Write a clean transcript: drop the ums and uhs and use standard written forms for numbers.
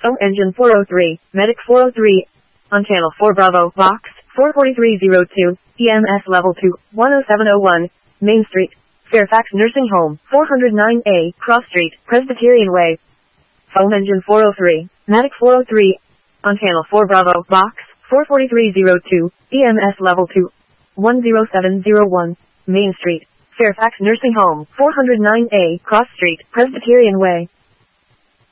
Phone engine 403, medic 403. On channel 4 Bravo, box 44302, EMS level 2, 10701, Main Street, Fairfax Nursing Home, 409A, Cross Street, Presbyterian Way. Phone engine 403, medic 403. On channel 4 Bravo, box 44302, EMS level 2, 10701, Main Street, Fairfax Nursing Home, 409A, Cross Street, Presbyterian Way.